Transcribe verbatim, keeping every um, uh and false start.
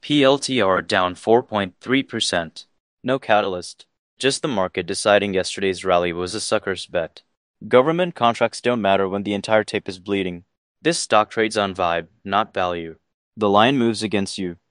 P L T R down four point three percent. No catalyst. Just the market deciding yesterday's rally was a sucker's bet. Government contracts don't matter when the entire tape is bleeding. This stock trades on vibe, not value. The line moves against you.